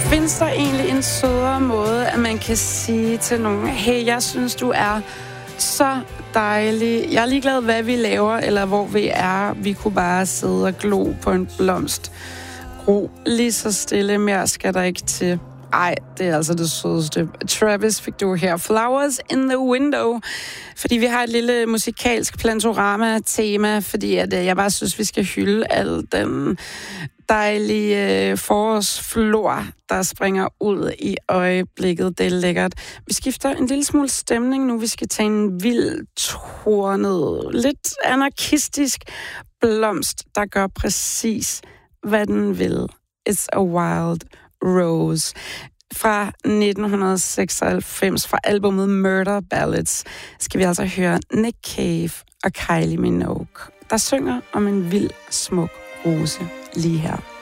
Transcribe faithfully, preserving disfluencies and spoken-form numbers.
Findes der egentlig en sødere måde, at man kan sige til nogen, hey, jeg synes, du er så dejlig. Jeg er ligeglad, hvad vi laver, eller hvor vi er. Vi kunne bare sidde og glo på en blomst. Gro lige så stille, mere skal der ikke til. Ej, det er altså det sødeste. Travis fik du her. Flowers in the window. Fordi vi har et lille musikalsk plantorama-tema, fordi at, jeg bare synes, vi skal hylde al den dejlige forårsflor, der springer ud i øjeblikket. Det er lækkert. Vi skifter en lille smule stemning nu. Vi skal tage en vild, tornet, lidt anarkistisk blomst, der gør præcis, hvad den vil. It's a wild rose. Fra nitten seksoghalvfems, fra albumet Murder Ballads, skal vi altså høre Nick Cave og Kylie Minogue, der synger om en vild, smuk rose lige her.